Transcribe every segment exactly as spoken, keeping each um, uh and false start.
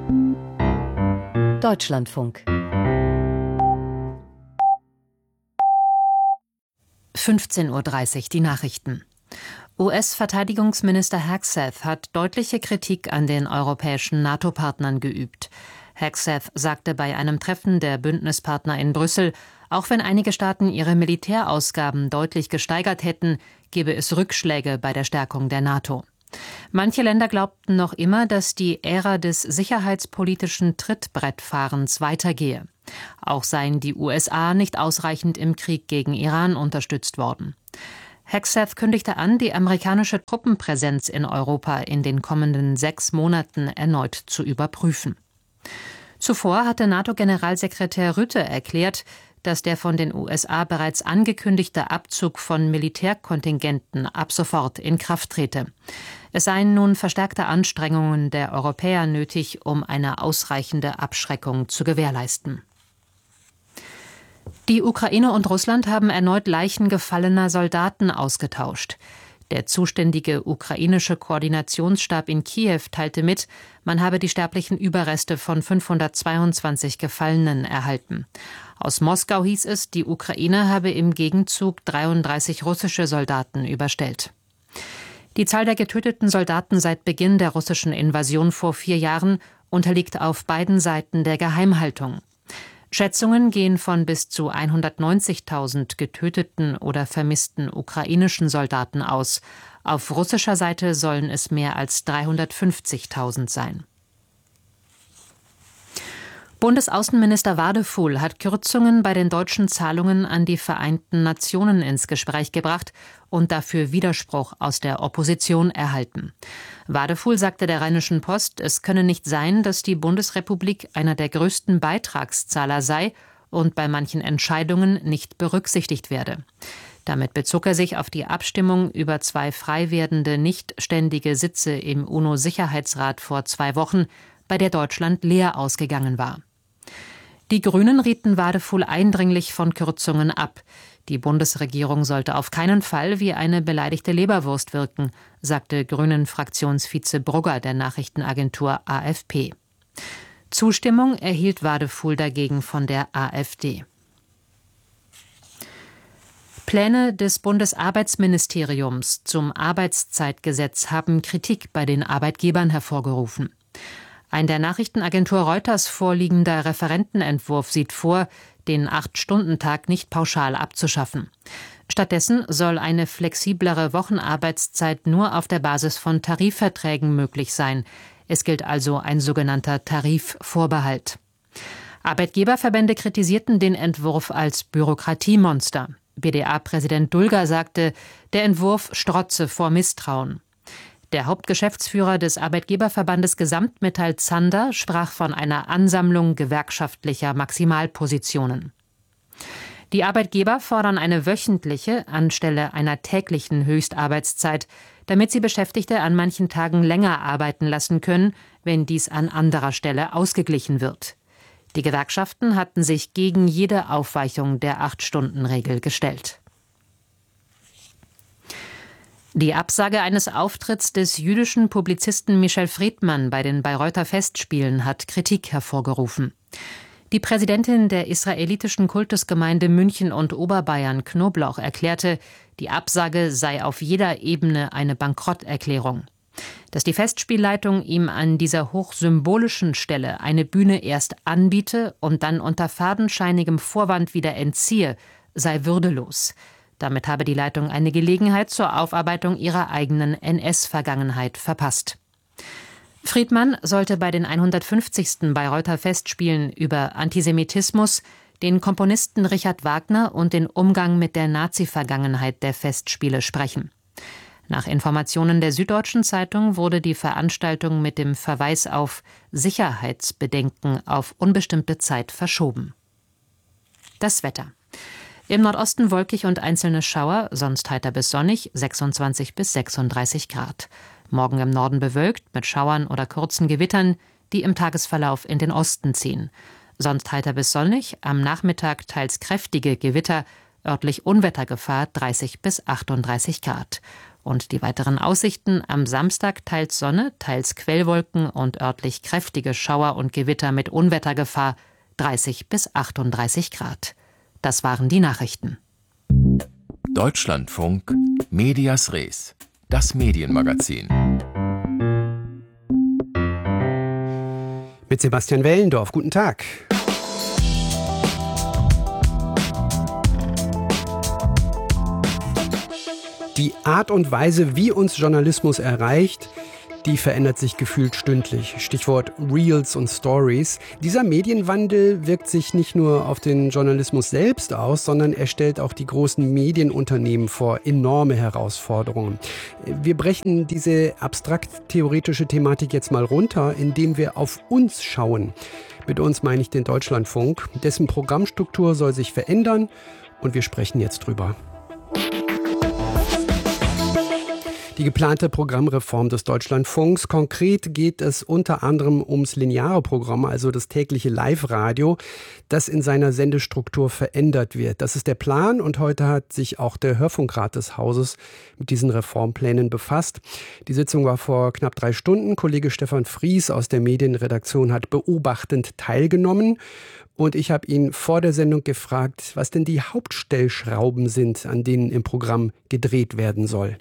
Deutschlandfunk. fünfzehn Uhr dreißig, die Nachrichten. U S-Verteidigungsminister Hegseth hat deutliche Kritik an den europäischen NATO-Partnern geübt. Hegseth sagte bei einem Treffen der Bündnispartner in Brüssel, auch wenn einige Staaten ihre Militärausgaben deutlich gesteigert hätten, gebe es Rückschläge bei der Stärkung der NATO. Manche Länder glaubten noch immer, dass die Ära des sicherheitspolitischen Trittbrettfahrens weitergehe. Auch seien die U S A nicht ausreichend im Krieg gegen Iran unterstützt worden. Hegseth kündigte an, die amerikanische Truppenpräsenz in Europa in den kommenden sechs Monaten erneut zu überprüfen. Zuvor hatte NATO-Generalsekretär Rutte erklärt, dass der von den U S A bereits angekündigte Abzug von Militärkontingenten ab sofort in Kraft trete. Es seien nun verstärkte Anstrengungen der Europäer nötig, um eine ausreichende Abschreckung zu gewährleisten. Die Ukraine und Russland haben erneut Leichen gefallener Soldaten ausgetauscht. Der zuständige ukrainische Koordinationsstab in Kiew teilte mit, man habe die sterblichen Überreste von fünfhundertzweiundzwanzig Gefallenen erhalten. Aus Moskau hieß es, die Ukraine habe im Gegenzug dreiunddreißig russische Soldaten überstellt. Die Zahl der getöteten Soldaten seit Beginn der russischen Invasion vor vier Jahren unterliegt auf beiden Seiten der Geheimhaltung. Schätzungen gehen von bis zu hundertneunzigtausend getöteten oder vermissten ukrainischen Soldaten aus. Auf russischer Seite sollen es mehr als dreihundertfünfzigtausend sein. Bundesaußenminister Wadefuhl hat Kürzungen bei den deutschen Zahlungen an die Vereinten Nationen ins Gespräch gebracht und dafür Widerspruch aus der Opposition erhalten. Wadefuhl sagte der Rheinischen Post, es könne nicht sein, dass die Bundesrepublik einer der größten Beitragszahler sei und bei manchen Entscheidungen nicht berücksichtigt werde. Damit bezog er sich auf die Abstimmung über zwei frei werdende nichtständige Sitze im UNO-Sicherheitsrat vor zwei Wochen, bei der Deutschland leer ausgegangen war. Die Grünen rieten Wadefuhl eindringlich von Kürzungen ab. Die Bundesregierung sollte auf keinen Fall wie eine beleidigte Leberwurst wirken, sagte Grünen-Fraktionsvize Brugger der Nachrichtenagentur A F P. Zustimmung erhielt Wadefuhl dagegen von der AfD. Pläne des Bundesarbeitsministeriums zum Arbeitszeitgesetz haben Kritik bei den Arbeitgebern hervorgerufen. Ein der Nachrichtenagentur Reuters vorliegender Referentenentwurf sieht vor, den Acht-Stunden-Tag nicht pauschal abzuschaffen. Stattdessen soll eine flexiblere Wochenarbeitszeit nur auf der Basis von Tarifverträgen möglich sein. Es gilt also ein sogenannter Tarifvorbehalt. Arbeitgeberverbände kritisierten den Entwurf als Bürokratiemonster. B D A-Präsident Dulger sagte, der Entwurf strotze vor Misstrauen. Der Hauptgeschäftsführer des Arbeitgeberverbandes Gesamtmetall Zander sprach von einer Ansammlung gewerkschaftlicher Maximalpositionen. Die Arbeitgeber fordern eine wöchentliche anstelle einer täglichen Höchstarbeitszeit, damit sie Beschäftigte an manchen Tagen länger arbeiten lassen können, wenn dies an anderer Stelle ausgeglichen wird. Die Gewerkschaften hatten sich gegen jede Aufweichung der Acht-Stunden-Regel gestellt. Die Absage eines Auftritts des jüdischen Publizisten Michel Friedman bei den Bayreuther Festspielen hat Kritik hervorgerufen. Die Präsidentin der israelitischen Kultusgemeinde München und Oberbayern, Knobloch, erklärte, die Absage sei auf jeder Ebene eine Bankrotterklärung. Dass die Festspielleitung ihm an dieser hochsymbolischen Stelle eine Bühne erst anbiete und dann unter fadenscheinigem Vorwand wieder entziehe, sei würdelos. Damit habe die Leitung eine Gelegenheit zur Aufarbeitung ihrer eigenen N S-Vergangenheit verpasst. Friedman sollte bei den hundertfünfzigsten Bayreuther Festspielen über Antisemitismus, den Komponisten Richard Wagner und den Umgang mit der Nazi-Vergangenheit der Festspiele sprechen. Nach Informationen der Süddeutschen Zeitung wurde die Veranstaltung mit dem Verweis auf Sicherheitsbedenken auf unbestimmte Zeit verschoben. Das Wetter. Im Nordosten wolkig und einzelne Schauer, sonst heiter bis sonnig, sechsundzwanzig bis sechsunddreißig Grad. Morgen im Norden bewölkt mit Schauern oder kurzen Gewittern, die im Tagesverlauf in den Osten ziehen. Sonst heiter bis sonnig, am Nachmittag teils kräftige Gewitter, örtlich Unwettergefahr dreißig bis achtunddreißig Grad. Und die weiteren Aussichten: am Samstag teils Sonne, teils Quellwolken und örtlich kräftige Schauer und Gewitter mit Unwettergefahr, dreißig bis achtunddreißig Grad. Das waren die Nachrichten. Deutschlandfunk Medias Res, das Medienmagazin. Mit Sebastian Wellendorf. Guten Tag. Die Art und Weise, wie uns Journalismus erreicht, die verändert sich gefühlt stündlich. Stichwort Reels und Stories. Dieser Medienwandel wirkt sich nicht nur auf den Journalismus selbst aus, sondern er stellt auch die großen Medienunternehmen vor enorme Herausforderungen. Wir brechen diese abstrakt-theoretische Thematik jetzt mal runter, indem wir auf uns schauen. Mit uns meine ich den Deutschlandfunk. Dessen Programmstruktur soll sich verändern und wir sprechen jetzt drüber. Die geplante Programmreform des Deutschlandfunks. Konkret geht es unter anderem ums lineare Programm, also das tägliche Live-Radio, das in seiner Sendestruktur verändert wird. Das ist der Plan und heute hat sich auch der Hörfunkrat des Hauses mit diesen Reformplänen befasst. Die Sitzung war vor knapp drei Stunden. Kollege Stefan Fries aus der Medienredaktion hat beobachtend teilgenommen. Und ich habe ihn vor der Sendung gefragt, was denn die Hauptstellschrauben sind, an denen im Programm gedreht werden soll.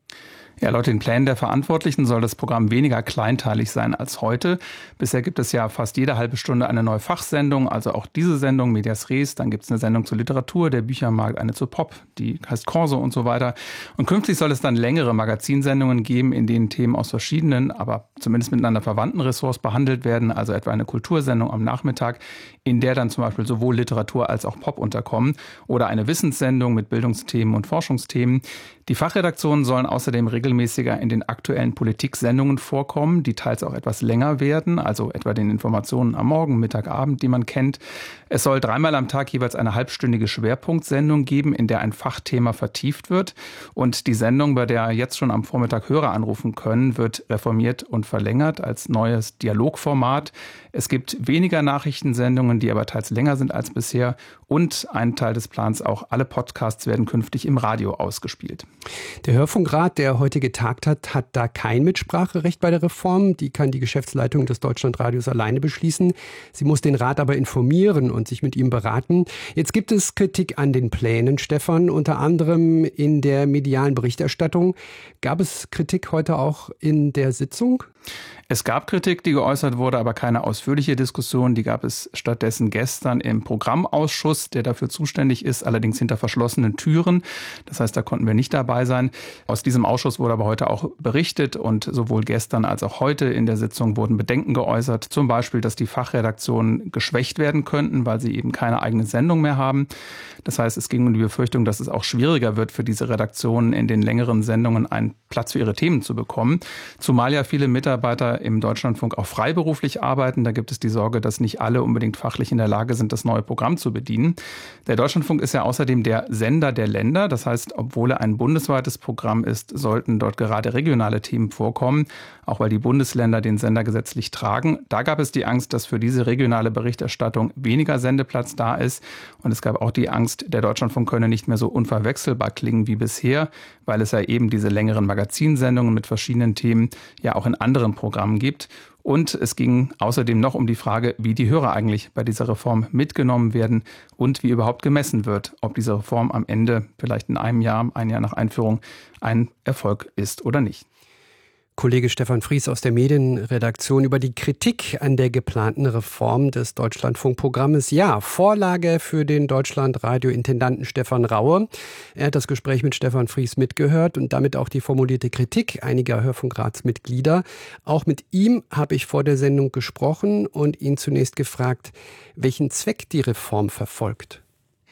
Ja, laut den Plänen der Verantwortlichen soll das Programm weniger kleinteilig sein als heute. Bisher gibt es ja fast jede halbe Stunde eine neue Fachsendung, also auch diese Sendung, Medias Res. Dann gibt es eine Sendung zur Literatur, der Büchermarkt, eine zur Pop, die heißt Corso und so weiter. Und künftig soll es dann längere Magazinsendungen geben, in denen Themen aus verschiedenen, aber zumindest miteinander verwandten Ressorts behandelt werden, also etwa eine Kultursendung am Nachmittag, in der dann zum Beispiel sowohl Literatur als auch Pop unterkommen, oder eine Wissenssendung mit Bildungsthemen und Forschungsthemen. Die Fachredaktionen sollen außerdem regelmäßiger in den aktuellen Politiksendungen vorkommen, die teils auch etwas länger werden, also etwa den Informationen am Morgen, Mittag, Abend, die man kennt. Es soll dreimal am Tag jeweils eine halbstündige Schwerpunktsendung geben, in der ein Fachthema vertieft wird. Und die Sendung, bei der jetzt schon am Vormittag Hörer anrufen können, wird reformiert und verlängert als neues Dialogformat. Es gibt weniger Nachrichtensendungen, die aber teils länger sind als bisher. Und ein Teil des Plans auch, alle Podcasts werden künftig im Radio ausgespielt. Der Hörfunkrat, der heute getagt hat, hat da kein Mitspracherecht bei der Reform. Die kann die Geschäftsleitung des Deutschlandradios alleine beschließen. Sie muss den Rat aber informieren und sich mit ihm beraten. Jetzt gibt es Kritik an den Plänen, Stefan, unter anderem in der medialen Berichterstattung. Gab es Kritik heute auch in der Sitzung? Es gab Kritik, die geäußert wurde, aber keine ausführliche Diskussion. Die gab es stattdessen gestern im Programmausschuss, der dafür zuständig ist, allerdings hinter verschlossenen Türen. Das heißt, da konnten wir nicht dabei sein. Aus diesem Ausschuss wurde aber heute auch berichtet und sowohl gestern als auch heute in der Sitzung wurden Bedenken geäußert. Zum Beispiel, dass die Fachredaktionen geschwächt werden könnten, weil sie eben keine eigene Sendung mehr haben. Das heißt, es ging um die Befürchtung, dass es auch schwieriger wird für diese Redaktionen, in den längeren Sendungen einen Platz für ihre Themen zu bekommen. Zumal ja viele Mitarbeiter im Deutschlandfunk auch freiberuflich arbeiten. Da gibt es die Sorge, dass nicht alle unbedingt fachlich in der Lage sind, das neue Programm zu bedienen. Der Deutschlandfunk ist ja außerdem der Sender der Länder. Das heißt, obwohl er ein bundesweites Programm ist, sollten dort gerade regionale Themen vorkommen, auch weil die Bundesländer den Sender gesetzlich tragen. Da gab es die Angst, dass für diese regionale Berichterstattung weniger Sendeplatz da ist. Und es gab auch die Angst, der Deutschlandfunk könne nicht mehr so unverwechselbar klingen wie bisher, weil es ja eben diese längeren Magazinsendungen mit verschiedenen Themen ja auch in anderen Programmen gibt. Und es ging außerdem noch um die Frage, wie die Hörer eigentlich bei dieser Reform mitgenommen werden und wie überhaupt gemessen wird, ob diese Reform am Ende vielleicht in einem Jahr, ein Jahr nach Einführung, ein Erfolg ist oder nicht. Kollege Stefan Fries aus der Medienredaktion über die Kritik an der geplanten Reform des Deutschlandfunkprogrammes. Ja, Vorlage für den Deutschlandradio-Intendanten Stefan Raue. Er hat das Gespräch mit Stefan Fries mitgehört und damit auch die formulierte Kritik einiger Hörfunkratsmitglieder. Auch mit ihm habe ich vor der Sendung gesprochen und ihn zunächst gefragt, welchen Zweck die Reform verfolgt.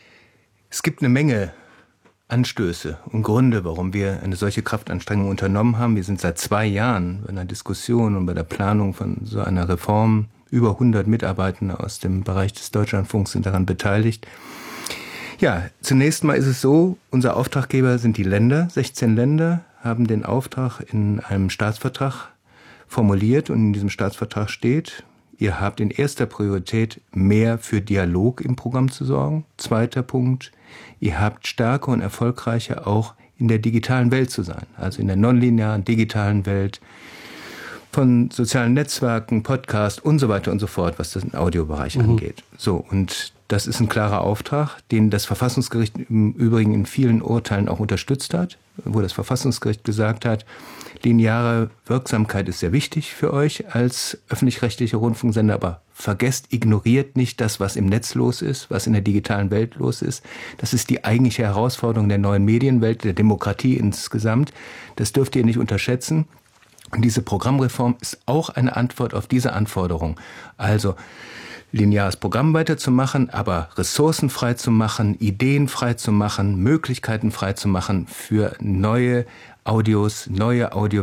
Es gibt eine Menge Anstöße und Gründe, warum wir eine solche Kraftanstrengung unternommen haben. Wir sind seit zwei Jahren bei einer Diskussion und bei der Planung von so einer Reform. Über hundert Mitarbeitende aus dem Bereich des Deutschlandfunks sind daran beteiligt. Ja, zunächst mal ist es so, unser Auftraggeber sind die Länder. sechzehn Länder haben den Auftrag in einem Staatsvertrag formuliert und in diesem Staatsvertrag steht, ihr habt in erster Priorität mehr für Dialog im Programm zu sorgen. Zweiter Punkt, ihr habt stärker und erfolgreicher auch in der digitalen Welt zu sein, also in der nonlinearen digitalen Welt von sozialen Netzwerken, Podcast und so weiter und so fort, was den Audiobereich mhm. angeht. So, und das ist ein klarer Auftrag, den das Verfassungsgericht im Übrigen in vielen Urteilen auch unterstützt hat, wo das Verfassungsgericht gesagt hat, lineare Wirksamkeit ist sehr wichtig für euch als öffentlich-rechtlicher Rundfunksender, aber vergesst, ignoriert nicht das, was im Netz los ist, was in der digitalen Welt los ist. Das ist die eigentliche Herausforderung der neuen Medienwelt, der Demokratie insgesamt. Das dürft ihr nicht unterschätzen. Und diese Programmreform ist auch eine Antwort auf diese Anforderung. Also lineares Programm weiterzumachen, aber Ressourcen frei zu machen, Ideen frei zu machen, Möglichkeiten frei zu machen für neue Audios, neue Audio